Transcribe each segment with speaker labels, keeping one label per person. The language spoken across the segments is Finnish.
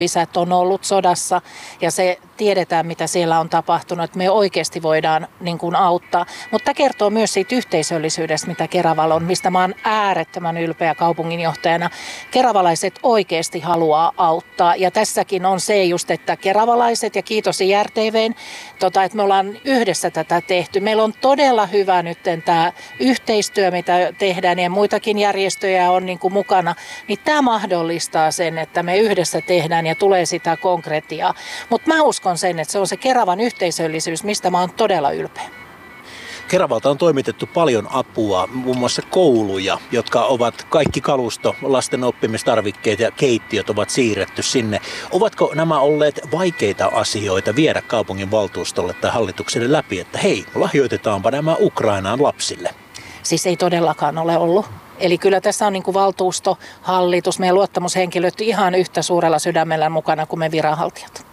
Speaker 1: isät on ollut sodassa ja se tiedetään, mitä siellä on tapahtunut, että me oikeasti voidaan niin kuin auttaa. Mutta tämä kertoo myös siitä yhteisöllisyydestä, mitä Keravalla on, mistä mä oon äärettömän ylpeä kaupunginjohtajana. Keravalaiset oikeasti haluaa auttaa ja tässäkin on se just, että keravalaiset ja kiitos IRTV:n, että me ollaan yhdessä tätä tehty. Meillä on todella hyvä nyt tämä yhteistyö, mitä tehdään ja muitakin järjestöjä on niin kuin mukana, niin tämä mahdollistaa sen, että me yhdessä tehdään ja tulee sitä konkretiaa. Mutta mä uskon sen, että se on se Keravan yhteisöllisyys, mistä mä oon todella ylpeä.
Speaker 2: Keravalta on toimitettu paljon apua, muun muassa kouluja, jotka ovat kaikki kalusto, lasten oppimistarvikkeet ja keittiöt ovat siirretty sinne. Ovatko nämä olleet vaikeita asioita viedä kaupungin valtuustolle tai hallitukselle läpi, että hei, lahjoitetaanpa nämä Ukrainaan lapsille?
Speaker 1: Siis ei todellakaan ole ollut. Eli kyllä tässä on niin kuin valtuusto, hallitus, meidän luottamushenkilöt ihan yhtä suurella sydämellä mukana kuin me viranhaltijat.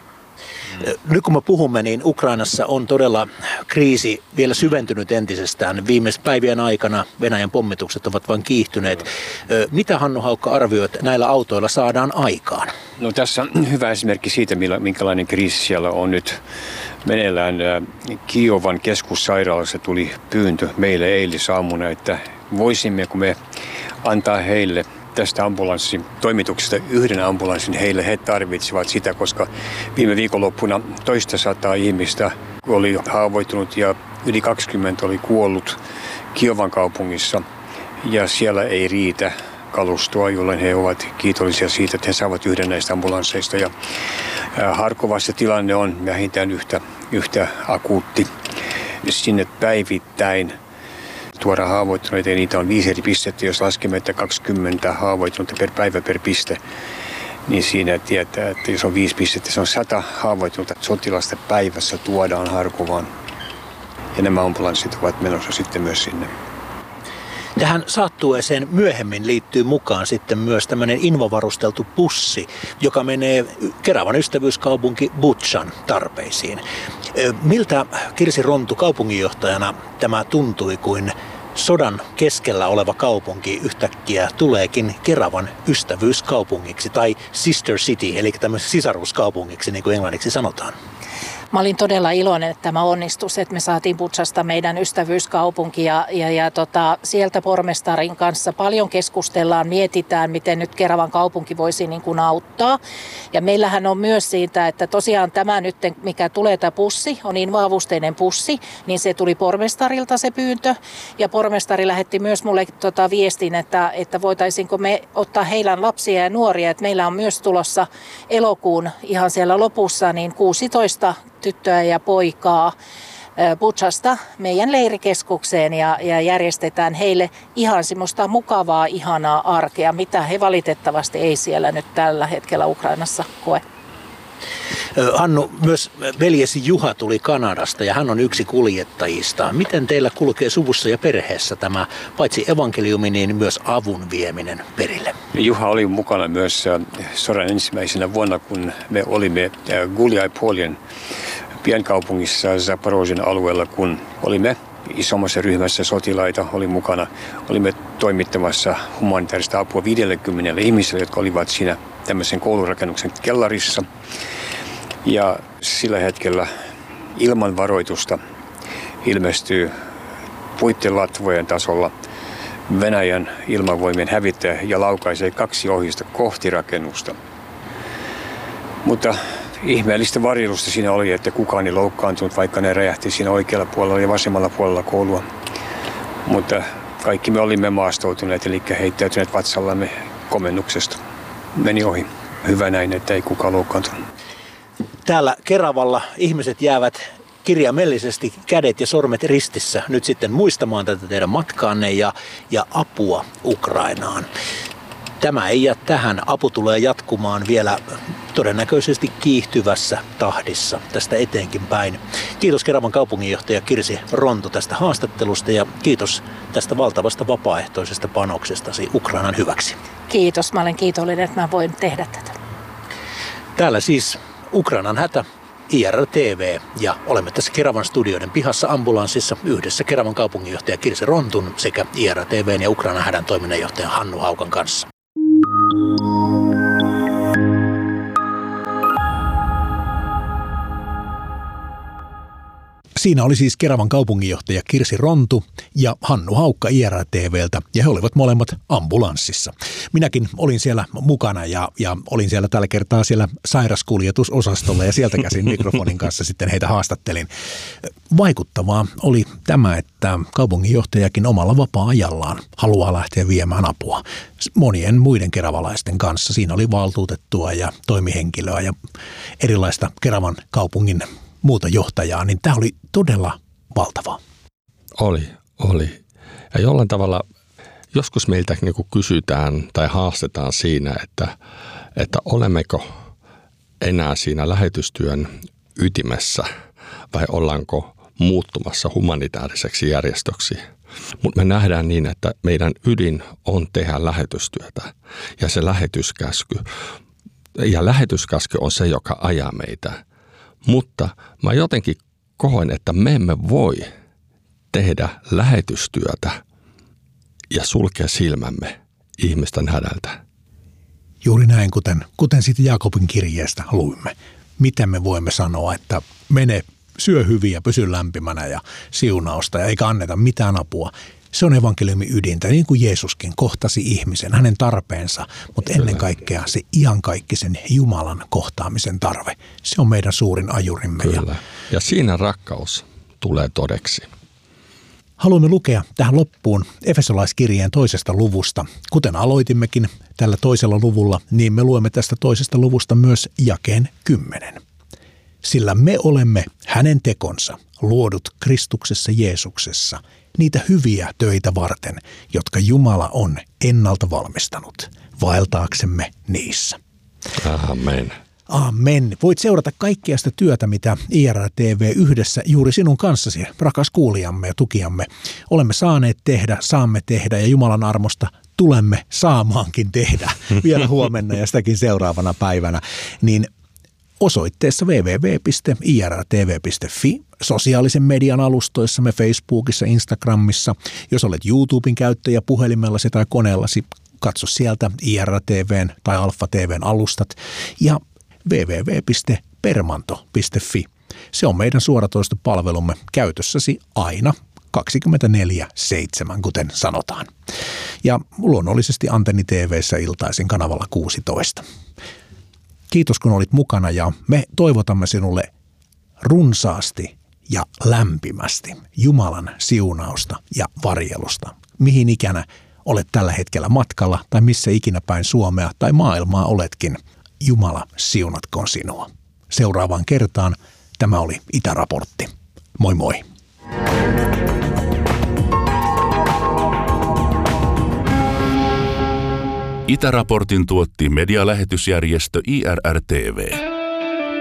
Speaker 2: Nyt kun me puhumme, niin Ukrainassa on todella kriisi vielä syventynyt entisestään. Viimeisten päivien aikana Venäjän pommitukset ovat vain kiihtyneet. Mitä Hannu Haukka arvioit, näillä autoilla saadaan aikaan?
Speaker 3: No tässä on hyvä esimerkki siitä, minkälainen kriisi siellä on nyt meneillään. Kiovan keskussairaalassa tuli pyyntö meille eilisaamuna, että voisimmeko me antaa heille tästä ambulanssin toimituksesta yhden ambulanssin heille. He tarvitsivat sitä, koska viime viikonloppuna toista 100 ihmistä oli haavoittunut ja yli 20 oli kuollut Kiovan kaupungissa. Ja siellä ei riitä kalustoa, jolloin he ovat kiitollisia siitä, että he saavat yhden näistä ambulansseista. Ja Harkovassa tilanne on vähintään yhtä akuutti. Sinne päivittäin tuoda haavoittuneita, ja niitä on 5 eri pistettä. Jos laskemme, että 20 haavoittunutta per päivä per piste, niin siinä tietää, että jos on 5 pistettä, se on 100 haavoittunutta sotilasta päivässä tuodaan Harkovaan. Ja nämä ambulanssit ovat menossa sitten myös sinne.
Speaker 2: Tähän saattueeseen myöhemmin liittyy mukaan sitten myös tämmöinen invavarusteltu bussi, joka menee Keravan ystävyyskaupunki Butšan tarpeisiin. Miltä Kirsi Rontu kaupunginjohtajana tämä tuntui, kuin sodan keskellä oleva kaupunki yhtäkkiä tuleekin Keravan ystävyyskaupungiksi tai sister city, eli tämmöisen sisaruuskaupungiksi, niin kuin englanniksi sanotaan?
Speaker 1: Mä olin todella iloinen, että tämä onnistui, että me saatiin Butšasta meidän ystävyyskaupunki ja sieltä pormestarin kanssa paljon keskustellaan, mietitään, miten nyt Keravan kaupunki voisi niin kuin auttaa. Ja meillähän on myös siitä, että tosiaan tämä nyt, mikä tulee tämä pussi, on invaavusteinen pussi, niin se tuli pormestarilta se pyyntö. Ja pormestari lähetti myös mulle viestin, että voitaisiinko me ottaa heidän lapsia ja nuoria, että meillä on myös tulossa elokuun ihan siellä lopussa niin 16 tyttöä ja poikaa Butšasta meidän leirikeskukseen ja järjestetään heille ihan semmoista mukavaa, ihanaa arkea, mitä he valitettavasti ei siellä nyt tällä hetkellä Ukrainassa koe.
Speaker 2: Hannu, myös veljesi Juha tuli Kanadasta ja hän on yksi kuljettajista. Miten teillä kulkee suvussa ja perheessä tämä paitsi evankeliumi, niin myös avun vieminen perille?
Speaker 3: Juha oli mukana myös sodan ensimmäisenä vuonna, kun me olimme Guliai-Poljen pienkaupungissa Zaporozhyen alueella, kun olimme isommassa ryhmässä sotilaita, oli mukana. Olimme toimittamassa humanitaarista apua 50 ihmiselle, jotka olivat siinä tämmöisen koulurakennuksen kellarissa. Ja sillä hetkellä ilman varoitusta ilmestyy puittelatvojen tasolla Venäjän ilmavoimien hävittäjä ja laukaisee 2 ohjusta kohti rakennusta. Mutta ihmeellistä varjelusta siinä oli, että kukaan ei loukkaantunut, vaikka ne räjähti siinä oikealla puolella ja vasemmalla puolella koulua. Mutta kaikki me olimme maastoutuneet, eli heittäytyneet vatsallamme komennuksesta. Meni ohi. Hyvä näin, että ei kukaan loukkaantunut.
Speaker 2: Täällä Keravalla ihmiset jäävät kirjaimellisesti kädet ja sormet ristissä nyt sitten muistamaan tätä teidän matkaanne ja apua Ukrainaan. Tämä ei jää tähän. Apu tulee jatkumaan vielä todennäköisesti kiihtyvässä tahdissa tästä eteenkin päin. Kiitos Keravan kaupunginjohtaja Kirsi Rontu tästä haastattelusta ja kiitos tästä valtavasta vapaaehtoisesta panoksestasi Ukrainan hyväksi.
Speaker 1: Kiitos. Mä olen kiitollinen, että mä voin tehdä tätä.
Speaker 2: Täällä siis Ukrainan hätä, IRTV, ja olemme tässä Keravan studioiden pihassa ambulanssissa yhdessä Keravan kaupunginjohtaja Kirsi Rontun sekä IRTVn ja Ukrainan hädän toiminnanjohtaja Hannu Haukan kanssa. Siinä oli siis Keravan kaupunginjohtaja Kirsi Rontu ja Hannu Haukka IRTVltä, ja he olivat molemmat ambulanssissa. Minäkin olin siellä mukana ja olin siellä tällä kertaa siellä sairaskuljetusosastolla, ja sieltä käsin mikrofonin kanssa sitten heitä haastattelin. Vaikuttavaa oli tämä, että kaupunginjohtajakin omalla vapaa-ajallaan haluaa lähteä viemään apua monien muiden keravalaisten kanssa. Siinä oli valtuutettua ja toimihenkilöä ja erilaista Keravan kaupungin muuta johtajaa, niin tämä oli todella valtavaa.
Speaker 4: Oli. Ja jollain tavalla joskus meiltä niin kuin kysytään tai haastetaan siinä, että olemmeko enää siinä lähetystyön ytimessä vai ollaanko muuttumassa humanitaariseksi järjestöksi. Mutta me nähdään niin, että meidän ydin on tehdä lähetystyötä ja se lähetyskäsky. Ja lähetyskäsky on se, joka ajaa meitä. Mutta mä jotenkin koen, että me emme voi tehdä lähetystyötä ja sulkea silmämme ihmisten hädältä.
Speaker 2: Juuri näin, kuten siitä Jaakobin kirjeestä luimme. Miten me voimme sanoa, että mene, syö hyvin ja pysy lämpimänä ja siunausta ja eikä anneta mitään apua. Se on evankeliumin ydintä, niin kuin Jeesuskin kohtasi ihmisen, hänen tarpeensa, mutta ennen kaikkea se iankaikkisen Jumalan kohtaamisen tarve. Se on meidän suurin ajurimme.
Speaker 4: Kyllä. Ja siinä rakkaus tulee todeksi.
Speaker 2: Haluamme lukea tähän loppuun Efesolaiskirjeen 2. luvusta. Kuten aloitimmekin tällä 2. luvulla, niin me luemme tästä 2. luvusta myös jakeen 10. Sillä me olemme hänen tekonsa, luodut Kristuksessa Jeesuksessa, niitä hyviä töitä varten, jotka Jumala on ennalta valmistanut, vaeltaaksemme niissä.
Speaker 4: Amen.
Speaker 2: Amen. Voit seurata kaikkea sitä työtä, mitä IRTV yhdessä juuri sinun kanssasi, rakas kuulijamme ja tukijamme, olemme saaneet tehdä, saamme tehdä ja Jumalan armosta tulemme saamaankin tehdä vielä huomenna ja sitäkin seuraavana päivänä, niin osoitteessa www.irtv.fi, sosiaalisen median alustoissamme Facebookissa, Instagramissa. Jos olet YouTuben käyttäjä puhelimellasi tai koneellasi, katso sieltä IRTVn tai Alfa TVn alustat ja www.permanto.fi. Se on meidän suoratoistopalvelumme käytössäsi aina 24/7, kuten sanotaan. Ja luonnollisesti Antenni TV:ssä iltaisin kanavalla 16. Kiitos kun olit mukana ja me toivotamme sinulle runsaasti ja lämpimästi Jumalan siunausta ja varjelusta. Mihin ikänä olet tällä hetkellä matkalla tai missä ikinä päin Suomea tai maailmaa oletkin, Jumala siunatkoon sinua. Seuraavaan kertaan tämä oli Itäraportti. Moi moi!
Speaker 5: Itäraportin tuotti medialähetysjärjestö IRTV.